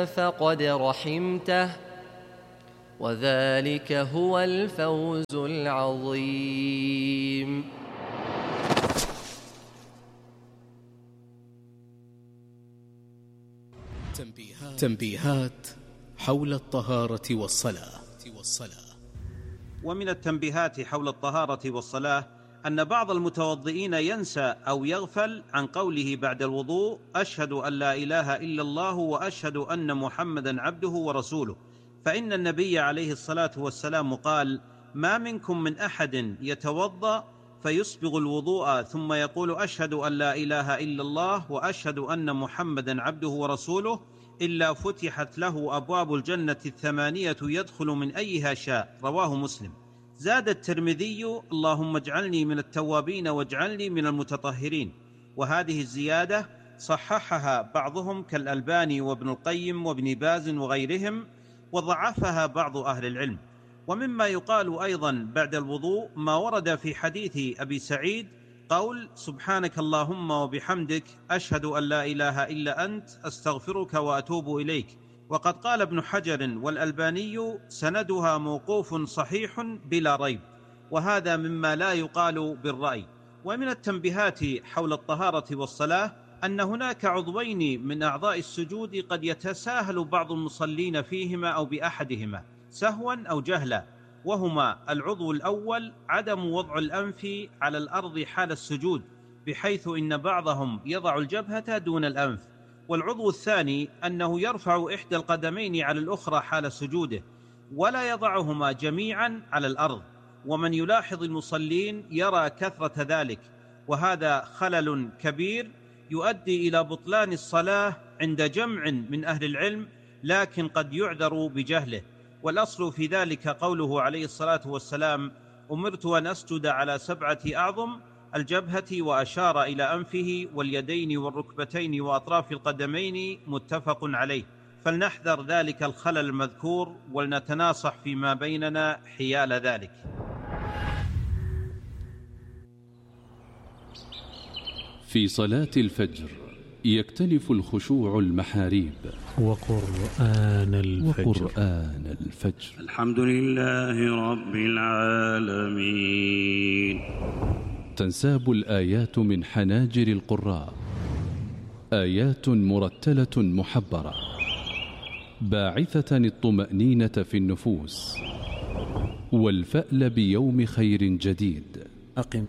فقد رحمته وذلك هو الفوز العظيم. تنبيهات حول الطهارة والصلاة. ومن التنبيهات حول الطهارة والصلاة أن بعض المتوضئين ينسى أو يغفل عن قوله بعد الوضوء: أشهد أن لا إله إلا الله وأشهد أن محمدا عبده ورسوله، فإن النبي عليه الصلاة والسلام قال: ما منكم من أحد يتوضأ فيسبغ الوضوء ثم يقول أشهد أن لا إله إلا الله وأشهد أن محمدا عبده ورسوله إلا فتحت له أبواب الجنة 8 يدخل من أيها شاء. رواه مسلم. زاد الترمذي: اللهم اجعلني من التوابين واجعلني من المتطهرين. وهذه الزيادة صححها بعضهم كالألباني وابن القيم وابن باز وغيرهم، وضعفها بعض أهل العلم. ومما يقال أيضا بعد الوضوء ما ورد في حديث أبي سعيد قول: سبحانك اللهم وبحمدك أشهد أن لا إله إلا أنت أستغفرك وأتوب إليك. وقد قال ابن حجر والألباني: سندها موقوف صحيح بلا ريب، وهذا مما لا يقال بالرأي. ومن التنبيهات حول الطهارة والصلاة أن هناك عضوين من أعضاء السجود قد يتساهل بعض المصلين فيهما أو بأحدهما سهوا أو جهلا، وهما: العضو الأول عدم وضع الأنف على الأرض حال السجود، بحيث إن بعضهم يضع الجبهة دون الأنف. والعضو الثاني أنه يرفع إحدى القدمين على الأخرى حال سجوده ولا يضعهما جميعا على الأرض. ومن يلاحظ المصلين يرى كثرة ذلك، وهذا خلل كبير يؤدي إلى بطلان الصلاة عند جمع من أهل العلم، لكن قد يعذر بجهله. والأصل في ذلك قوله عليه الصلاة والسلام: أمرت أن أسجد على 7 أعظم: الجبهة، وأشار إلى أنفه واليدين والركبتين وأطراف القدمين، متفق عليه. فلنحذر ذلك الخلل المذكور ولنتناصح فيما بيننا حيال ذلك. في صلاة الفجر يختلف الخشوع المحاريب وقرآن الفجر. الحمد لله رب العالمين. تنساب الآيات من حناجر القراء، آيات مرتلة محبرة باعثة الطمأنينة في النفوس والفأل بيوم خير جديد. أقم